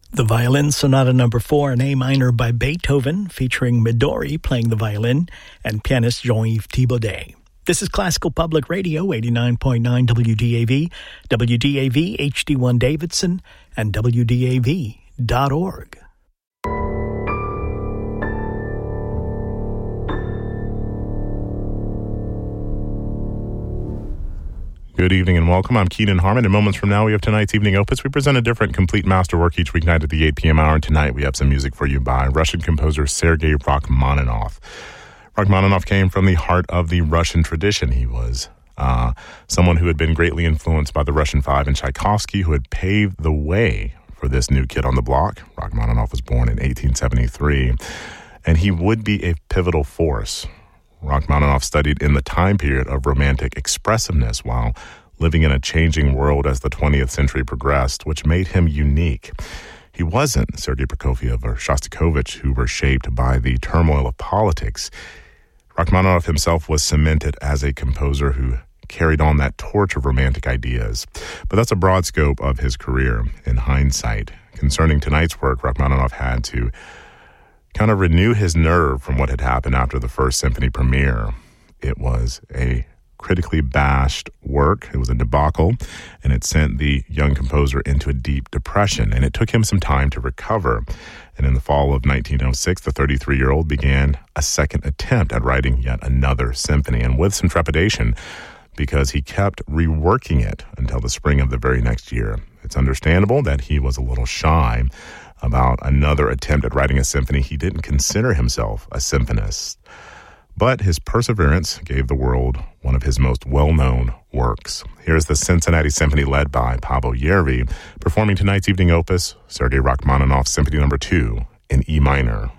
The Violin Sonata No. 4 in A minor by Beethoven, featuring Midori playing the violin and pianist Jean-Yves Thibaudet. This is Classical Public Radio, 89.9 WDAV, WDAV HD1 Davidson, and WDAV.org. Good evening and welcome. I'm Keenan Harmon. In moments from now, we have tonight's evening opus. We present a different complete masterwork each weeknight at the 8 p.m. hour. And tonight, we have some music for you by Russian composer Sergei Rachmaninoff. Rachmaninoff came from the heart of the Russian tradition. He was someone who had been greatly influenced by the Russian Five and Tchaikovsky, who had paved the way for this new kid on the block. Rachmaninoff was born in 1873, and he would be a pivotal force. Rachmaninoff studied in the time period of romantic expressiveness while living in a changing world as the 20th century progressed, which made him unique. He wasn't Sergei Prokofiev or Shostakovich, who were shaped by the turmoil of politics. Rachmaninoff himself was cemented as a composer who carried on that torch of romantic ideas. But that's a broad scope of his career. In hindsight, concerning tonight's work, Rachmaninoff had to kind of renew his nerve from what had happened after the first symphony premiere. It was a critically bashed work. It was a debacle, and it sent the young composer into a deep depression, and it took him some time to recover. And in the fall of 1906, the 33-year-old began a second attempt at writing yet another symphony, and with some trepidation, because he kept reworking it until the spring of the very next year. It's understandable that he was a little shy about another attempt at writing a symphony. He didn't consider himself a symphonist, but his perseverance gave the world one of his most well-known works. Here's the Cincinnati Symphony led by Paavo Järvi, performing tonight's evening opus, Sergei Rachmaninoff Symphony No. 2 in E minor.